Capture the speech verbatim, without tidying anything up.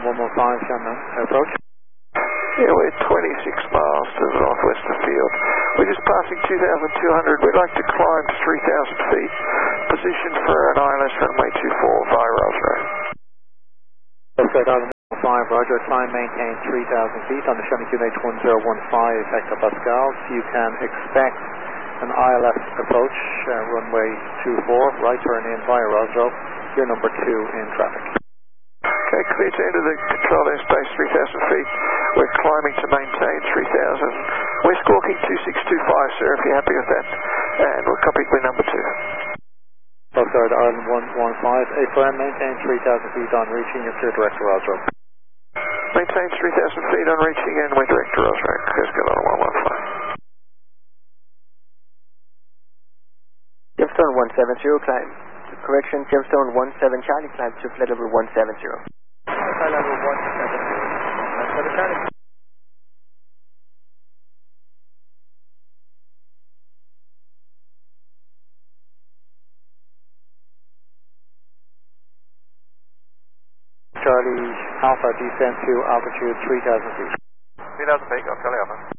one one five, Shannon, approach. Yeah, we're twenty-six miles to the northwest of the field. We're just passing two thousand two hundred. We'd like to climb to three thousand feet. Position for an I L S runway two four via Roswell. Oscar one one five, roger. Climb, maintain three thousand feet on the Shannon Q N H one zero one five hectopascals. You can expect an I L S approach, uh, runway two four, right turn in via Roswell. You're number two in traffic. Okay, clear to enter the control airspace three thousand feet. We're climbing to maintain three thousand. We're squawking two six two five, sir, if you're happy with that. And we're copying with number two. Oscar Ireland one one five, A four M, maintain three thousand feet on reaching, you're clear direct to Roswell. Maintain three thousand feet on reaching and we're direct to Roswell. Oscar one one five. Gemstone one seven zero, climb. Correction, Gemstone one seven Charlie, climb to flight level one seven zero. Flight level one seven zero. seven Charlie. Charlie Alpha, descend to altitude three thousand feet. three thousand feet, I'll tell you Alpha.